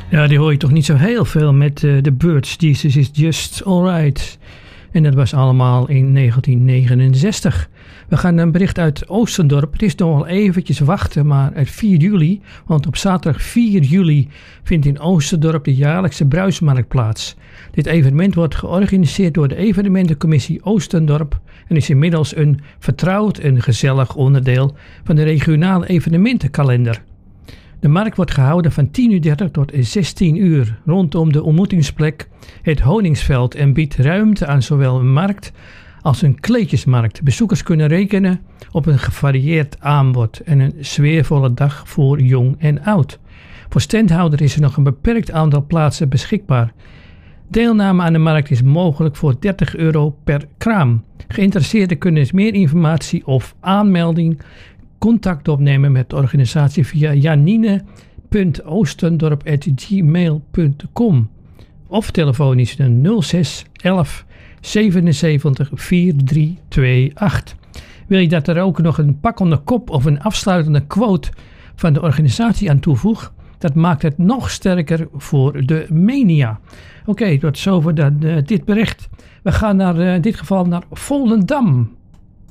Ja, die hoor je toch niet zo heel veel met The Birds. Jesus is Just Alright. En dat was allemaal in 1969. We gaan een bericht uit Oostendorp. Het is nog wel eventjes wachten, maar uit 4 juli... want op zaterdag 4 juli vindt in Oostendorp de jaarlijkse bruismarkt plaats. Dit evenement wordt georganiseerd door de evenementencommissie Oostendorp... en is inmiddels een vertrouwd en gezellig onderdeel van de regionale evenementenkalender. De markt wordt gehouden van 10:30 tot 16:00 rondom de ontmoetingsplek het Honingsveld en biedt ruimte aan zowel een markt als een kleedjesmarkt. Bezoekers kunnen rekenen op een gevarieerd aanbod en een sfeervolle dag voor jong en oud. Voor standhouder is er nog een beperkt aantal plaatsen beschikbaar. Deelname aan de markt is mogelijk voor €30 per kraam. Geïnteresseerden kunnen meer informatie of aanmelding contact opnemen met de organisatie via janine.oostendorp@gmail.com of telefonisch 06 11 77 4328. Wil je dat er ook nog een pakkende kop of een afsluitende quote van de organisatie aan toevoeg? Dat maakt het nog sterker voor de mania. Oké, tot zover dit bericht. We gaan in dit geval naar Volendam.